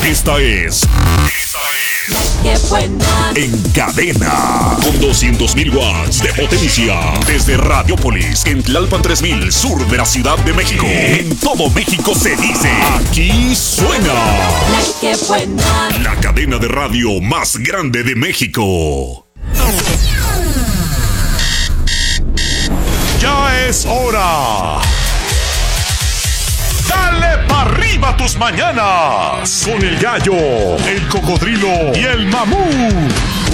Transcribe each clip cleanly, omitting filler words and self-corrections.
Esta es ¡Qué buena! En Cadena, con 200.000 watts de potencia. Desde Radiopolis, en Tlalpan 3000, sur de la Ciudad de México. En todo México se dice, aquí suena La que buena. la cadena de radio más grande de México. Ya es hora. Dale pa' arriba tus mañanas con el gallo, el cocodrilo y el mamut.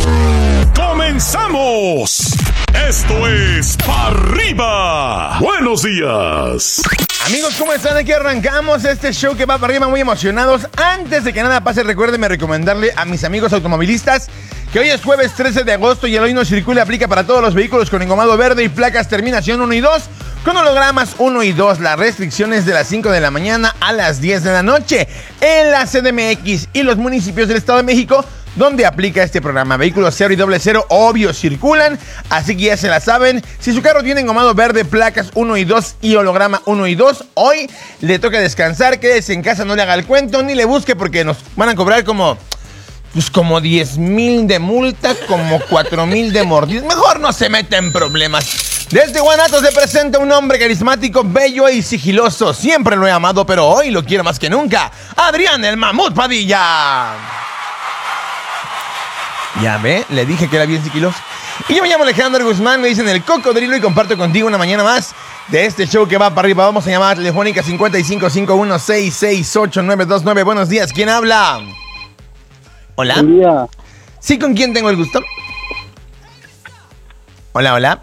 ¡Comenzamos! Esto es Pa' Arriba. Buenos días. Amigos, ¿cómo están? Aquí arrancamos este show que va para arriba, muy emocionados. Antes de que nada pase, recuérdenme recomendarle a mis amigos automovilistas que hoy es jueves 13 de agosto y el Hoy No Circula aplica para todos los vehículos con engomado verde y placas terminación 1 y 2, con hologramas 1 y 2. Las restricciones de las 5 de la mañana a las 10 de la noche en la CDMX y los municipios del Estado de México, donde aplica este programa. Vehículos 0 y doble 0 obvio circulan, así que ya se la saben. Si su carro tiene engomado verde, placas 1 y 2 y holograma 1 y 2, hoy le toca descansar. Quédese en casa, no le haga el cuento ni le busque porque nos van a cobrar como 10,000 de multa, como 4,000 de mordidas. Mejor no se meta en problemas. Desde Guanatos se presenta un hombre carismático, bello y sigiloso. Siempre lo he amado, pero hoy lo quiero más que nunca. Adrián el Mamut Padilla. Ya ve, le dije que era bien sigiloso. Y yo me llamo Alejandro Guzmán, me dicen el cocodrilo y comparto contigo una mañana más de este show que va para arriba. Vamos a llamar a Telefónica 5551668929. Buenos días, ¿quién habla? Hola. Buen día. ¿Sí, con quién tengo el gusto? Hola, hola.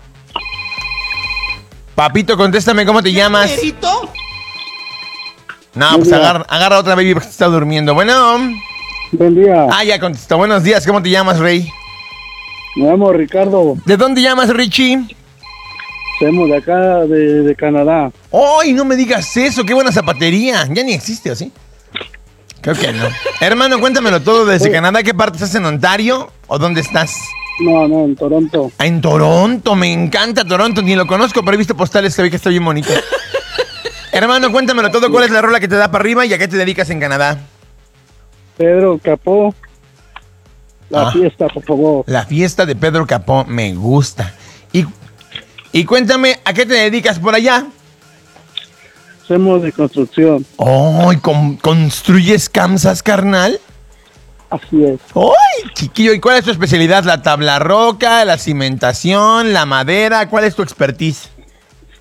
Papito, contéstame, ¿cómo te llamas? ¿Perito? No, pues agarra otra baby porque está durmiendo. Bueno. Buen día. Ah, ya contestó. Buenos días, ¿cómo te llamas, Rey? Me llamo Ricardo. ¿De dónde llamas, Richie? Somos de acá, de Canadá. ¡Ay, no me digas eso! ¡Qué buena zapatería! Ya ni existe, ¿o sí? Creo que no. Hermano, cuéntamelo todo desde Canadá. ¿Qué parte estás, en Ontario? ¿O dónde estás? No, en Toronto. Ah, en Toronto. Me encanta Toronto. Ni lo conozco, pero he visto postales. Se ve que está bien bonito. Hermano, cuéntamelo todo. ¿Cuál es la rola que te da para arriba y a qué te dedicas en Canadá? Pedro Capó. La fiesta, por favor. La fiesta de Pedro Capó. Me gusta. Y cuéntame, ¿a qué te dedicas por allá? Somos de construcción. ¡Ay! ¿Construyes camsas, carnal? Así es. ¡Ay, chiquillo! ¿Y cuál es tu especialidad? ¿La tabla roca, la cimentación, la madera? ¿Cuál es tu expertise?